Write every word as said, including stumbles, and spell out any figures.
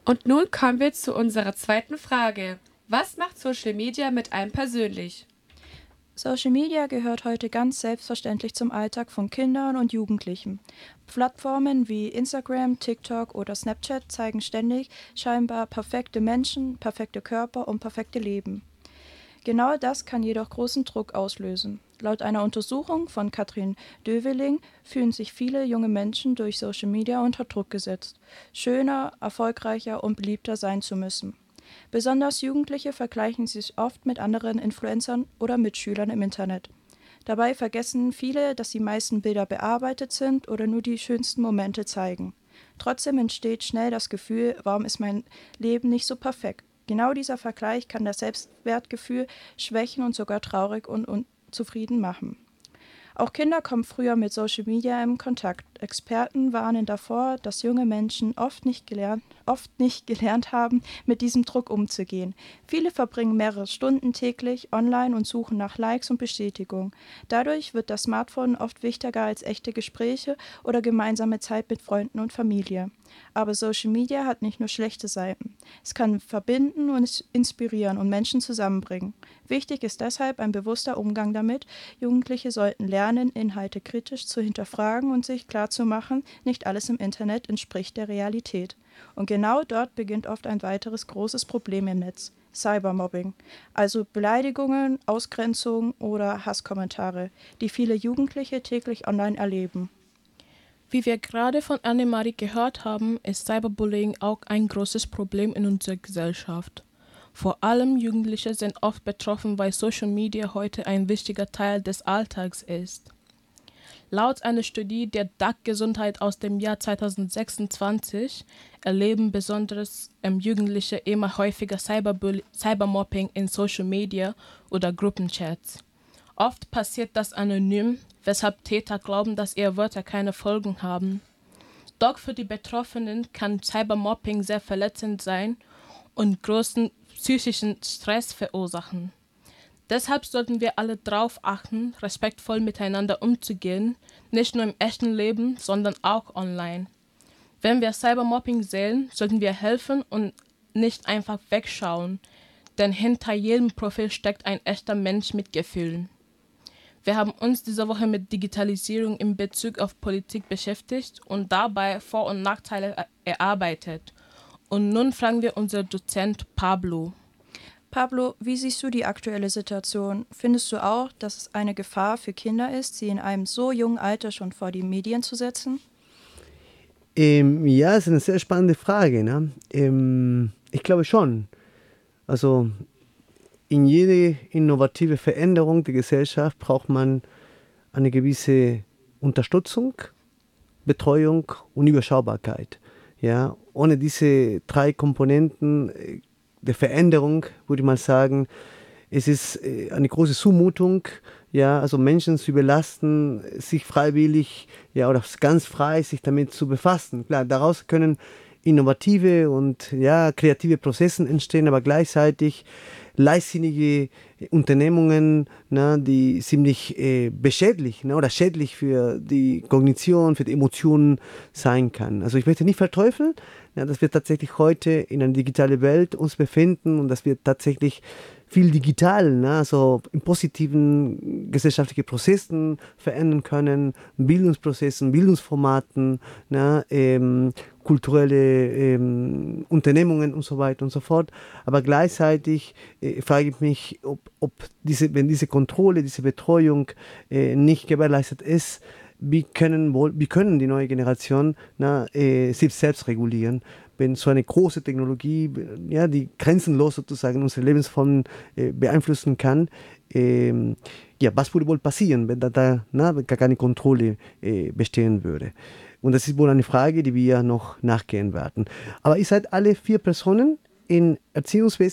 Und nun kommen wir zu unserer zweiten Frage. Was macht Social Media mit einem persönlich? Social Media gehört heute ganz selbstverständlich zum Alltag von Kindern und Jugendlichen. Plattformen wie Instagram, TikTok oder Snapchat zeigen ständig scheinbar perfekte Menschen, perfekte Körper und perfekte Leben. Genau das kann jedoch großen Druck auslösen. Laut einer Untersuchung von Katrin Döveling fühlen sich viele junge Menschen durch Social Media unter Druck gesetzt, schöner, erfolgreicher und beliebter sein zu müssen. Besonders Jugendliche vergleichen sich oft mit anderen Influencern oder Mitschülern im Internet. Dabei vergessen viele, dass die meisten Bilder bearbeitet sind oder nur die schönsten Momente zeigen. Trotzdem entsteht schnell das Gefühl, warum ist mein Leben nicht so perfekt? Genau dieser Vergleich kann das Selbstwertgefühl schwächen und sogar traurig und unzufrieden machen. Auch Kinder kommen früher mit Social Media in Kontakt. Experten warnen davor, dass junge Menschen oft nicht gelernt, oft nicht gelernt haben, mit diesem Druck umzugehen. Viele verbringen mehrere Stunden täglich online und suchen nach Likes und Bestätigung. Dadurch wird das Smartphone oft wichtiger als echte Gespräche oder gemeinsame Zeit mit Freunden und Familie. Aber Social Media hat nicht nur schlechte Seiten. Es kann verbinden und inspirieren und Menschen zusammenbringen. Wichtig ist deshalb ein bewusster Umgang damit. Jugendliche sollten lernen, Inhalte kritisch zu hinterfragen und sich klarzumachen, nicht alles im Internet entspricht der Realität. Und genau dort beginnt oft ein weiteres großes Problem im Netz: Cybermobbing, also Beleidigungen, Ausgrenzung oder Hasskommentare, die viele Jugendliche täglich online erleben. Wie wir gerade von Annemarie gehört haben, ist Cyberbullying auch ein großes Problem in unserer Gesellschaft. Vor allem Jugendliche sind oft betroffen, weil Social Media heute ein wichtiger Teil des Alltags ist. Laut einer Studie der D A G-Gesundheit aus dem Jahr zweitausendsechsundzwanzig erleben besonders ähm, Jugendliche immer häufiger Cyberbull- Cybermobbing in Social Media oder Gruppenchats. Oft passiert das anonym, weshalb Täter glauben, dass ihre Wörter keine Folgen haben. Doch für die Betroffenen kann Cybermobbing sehr verletzend sein und großen psychischen Stress verursachen. Deshalb sollten wir alle darauf achten, respektvoll miteinander umzugehen, nicht nur im echten Leben, sondern auch online. Wenn wir Cybermobbing sehen, sollten wir helfen und nicht einfach wegschauen, denn hinter jedem Profil steckt ein echter Mensch mit Gefühlen. Wir haben uns diese Woche mit Digitalisierung in Bezug auf Politik beschäftigt und dabei Vor- und Nachteile erarbeitet. Und nun fragen wir unseren Dozent Pablo. Pablo, wie siehst du die aktuelle Situation? Findest du auch, dass es eine Gefahr für Kinder ist, sie in einem so jungen Alter schon vor die Medien zu setzen? Ähm, ja, ist eine sehr spannende Frage. Ne? Ähm, ich glaube schon. Also in jede innovative Veränderung der Gesellschaft braucht man eine gewisse Unterstützung, Betreuung und Überschaubarkeit. Ja? Ohne diese drei Komponenten äh, der Veränderung, würde ich mal sagen, es ist äh, eine große Zumutung, ja, also Menschen zu überlasten, sich freiwillig, ja, oder ganz frei sich damit zu befassen. Klar, daraus können innovative und ja, kreative Prozesse entstehen, aber gleichzeitig leichtsinnige Unternehmungen, ne, die ziemlich äh, beschädlich, ne, oder schädlich für die Kognition, für die Emotionen sein kann. Also ich möchte nicht verteufeln, ja, dass wir tatsächlich heute in einer digitalen Welt uns befinden und dass wir tatsächlich viel digital, ne, also in positiven gesellschaftlichen Prozessen verändern können, Bildungsprozessen, Bildungsformaten, ne, ähm, kulturelle ähm, Unternehmungen und so weiter und so fort. Aber gleichzeitig äh, frage ich mich, ob, ob diese, wenn diese Kontrolle, diese Betreuung äh, nicht gewährleistet ist, wie können, wohl, wie können die neue Generation na, äh, sich selbst regulieren, wenn so eine große Technologie, ja, die grenzenlos sozusagen unsere Lebensformen äh, beeinflussen kann. Ähm, ja, was würde wohl passieren, wenn da, da na, gar keine Kontrolle äh, bestehen würde? Und das ist wohl eine Frage, die wir noch nachgehen werden. Aber ihr seid alle vier Personen im Erziehungswesen